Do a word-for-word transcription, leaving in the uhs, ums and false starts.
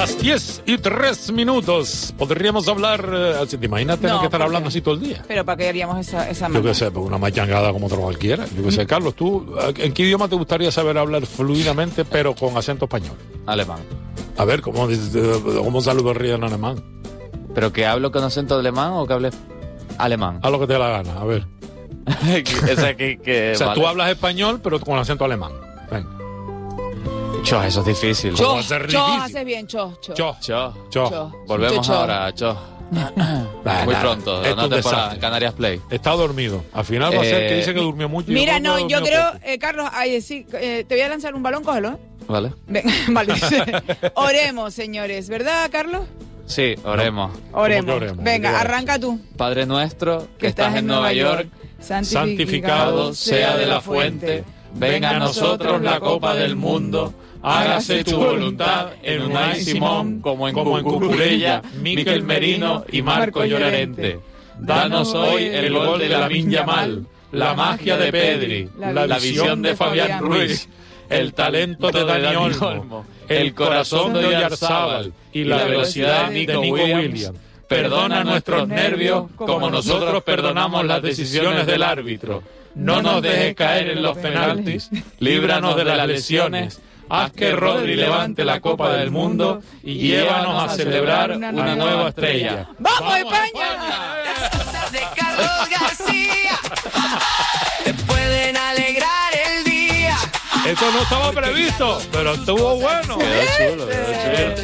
Las diez y tres minutos. Podríamos hablar. Eh, ¿Te imaginas tener No, que estar ¿por hablando qué? así todo el día? Pero ¿para qué haríamos esa, esa Yo mano? qué sé, pues una machangada como otro cualquiera. Yo qué sé, Carlos, ¿tú en qué idioma te gustaría saber hablar fluidamente, pero con acento español? Alemán. A ver, ¿cómo, cómo saludaría en alemán? ¿Pero que hablo con acento alemán o que hable alemán? Haz lo que te dé la gana, a ver. o sea, que, que, O sea, vale. tú hablas español, pero con acento alemán. Venga. Cho, eso es difícil. Cho. Cho, va a ser cho, difícil. haces bien, cho, cho. Cho, Cho. cho. Cho. Volvemos Cho, cho. ahora, Cho. Nah, Muy nah, pronto, esto es una un temporada desastre. en Canarias Play. Está dormido. Al final va a ser que Eh, dice que durmió mucho. y Mira, creo que no, yo durmió creo, poco. eh, Carlos, ay, sí, eh, te voy a lanzar un balón, cógelo, ¿eh? ¿Vale? Venga, vale. Oremos, señores, ¿verdad, Carlos? Sí, oremos. Oremos. que oremos? Venga, ¿Qué va? arranca tú. Padre nuestro, que estás en Nueva York, santificado sea de la fuente, venga a nosotros la copa del mundo, hágase tu voluntad en Unai Simón, como en Cucurella, Miquel Merino y Marco Llorente. Danos hoy el gol de Lamine Yamal, la magia de Pedri, la visión de Fabián Ruiz, el talento de Dani Olmo, el corazón de Oyarzábal y la velocidad de Nico Williams. Perdona nuestros nervios como nosotros perdonamos las decisiones del árbitro. No nos dejes caer en los penaltis, líbranos de las lesiones. Haz que Rodri levante la Copa del Mundo y llévanos a celebrar una nueva estrella. ¡Vamos, España! De Carlos García te pueden alegrar el día. Esto no estaba previsto, pero estuvo bueno. Quedó chulo, quedó chulo.